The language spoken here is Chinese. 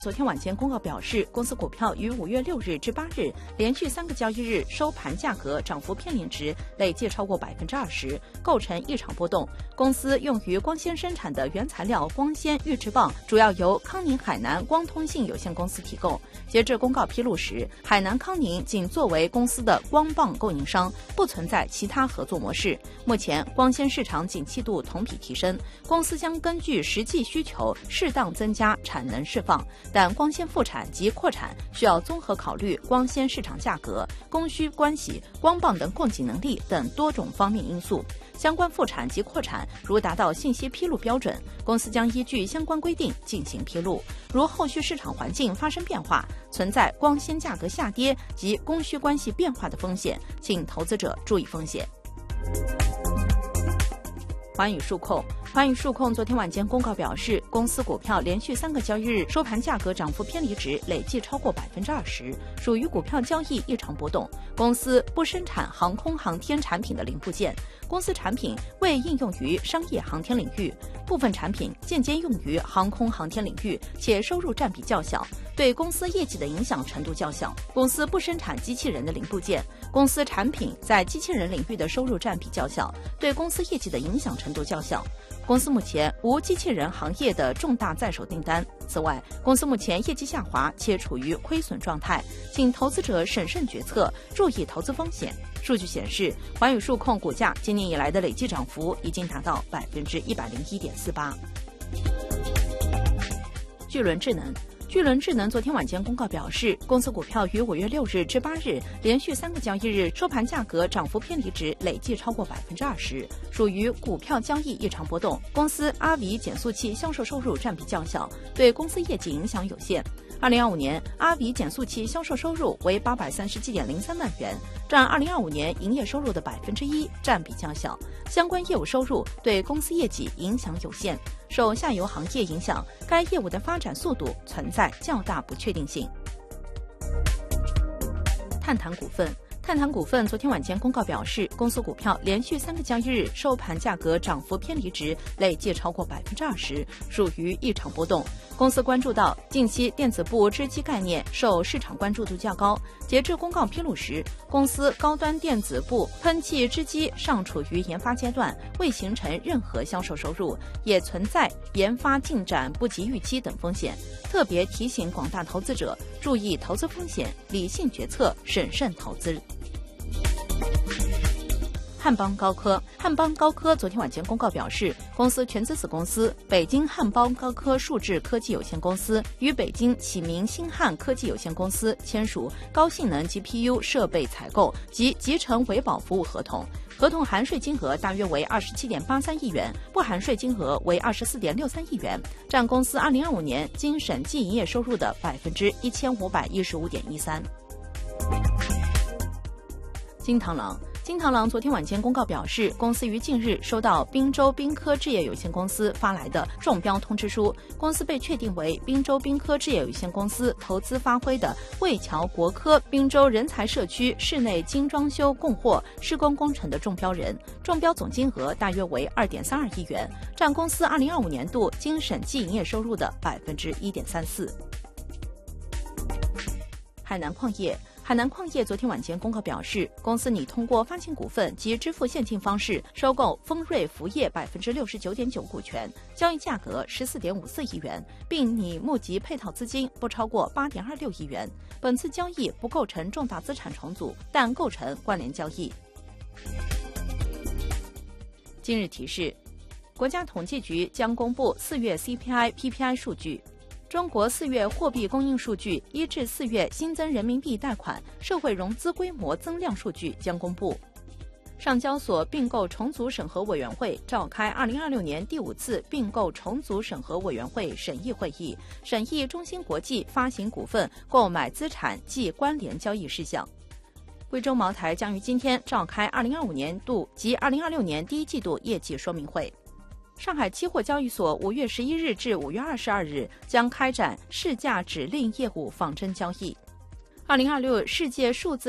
昨天晚间公告表示，公司股票于5月6日至8日连续3个交易日收盘价格涨幅偏离值累计超过20%，构成异常波动。公司用于光纤生产的原材料光纤预制棒主要由康宁海南光通信有限公司提供。截至公告披露时，海南康宁仅作为公司的光棒供应商，不存在其他合作模式。目前光纤市场景气度同比提升，公司将根据实际需求适当增加产能释放。但光纤复产及扩产需要综合考虑光纤市场价格、供需关系、光棒等供给能力等多种方面因素。相关复产及扩产如达到信息披露标准，公司将依据相关规定进行披露。如后续市场环境发生变化，存在光纤价格下跌及供需关系变化的风险，请投资者注意风险。环宇数控昨天晚间公告表示，公司股票连续3个交易日收盘价格涨幅偏离值累计超过20%，属于股票交易异常波动。公司不生产航空航天产品的零部件，公司产品未应用于商业航天领域，部分产品间接用于航空航天领域，且收入占比较小，对公司业绩的影响程度较小。公司不生产机器人的零部件，公司产品在机器人领域的收入占比较小，对公司业绩的影响程度较小。公司目前无机器人行业的重大在手订单。此外，公司目前业绩下滑且处于亏损状态，请投资者审慎决策，注意投资风险。数据显示，环宇数控股价今年以来的累计涨幅已经达到101.48%。巨轮智能昨天晚间公告表示，公司股票于5月6日至8日连续3个交易日收盘价格涨幅偏离值累计超过20%，属于股票交易异常波动。公司阿维减速器销售收入占比较小，对公司业绩影响有限。2025年，阿维减速器销售收入为837.03万元，占2025年营业收入的1%，占比较小。相关业务收入对公司业绩影响有限。受下游行业影响，该业务的发展速度存在较大不确定性。碳谈股份昨天晚间公告表示，公司股票连续3个交易日收盘价格涨幅偏离值累计超过20%，属于异常波动。公司关注到近期电子部织机概念受市场关注度较高，截至公告披露时，公司高端电子部喷气织机尚处于研发阶段，未形成任何销售收入，也存在研发进展不及预期等风险。特别提醒广大投资者注意投资风险，理性决策，审慎投资。汉邦高科昨天晚间公告表示，公司全资子公司北京汉邦高科数智科技有限公司与北京启明星汉科技有限公司签署高性能 GPU 设备采购及集成维保服务合同，合同含税金额大约为27.83亿元，不含税金额为24.63亿元，占公司2025年经审计营业收入的1515.13%。金螳螂昨天晚间公告表示，公司于近日收到滨州滨科置业有限公司发来的中标通知书，公司被确定为滨州滨科置业有限公司投资发挥的魏桥国科滨州人才社区室内精装修供货施工工程的中标人，中标总金额大约为2.32亿元，占公司2025年度经审计营业收入的1.34%。海南矿业昨天晚间公告表示，公司拟通过发行股份及支付现金方式收购丰瑞钼业69.9%股权，交易价格14.54亿元，并拟募集配套资金不超过8.26亿元。本次交易不构成重大资产重组，但构成关联交易。今日提示：国家统计局将公布4月 CPI、PPI 数据。中国4月货币供应数据1至4月新增人民币贷款、社会融资规模增量数据将公布。上交所并购重组审核委员会召开2026年第5次并购重组审核委员会审议会议，审议中芯国际发行股份购买资产及关联交易事项。贵州茅台将于今天召开2025年度及2026年第1季度业绩说明会。上海期货交易所5月11日至5月22日将开展市价指令业务仿真交易。2026世界数字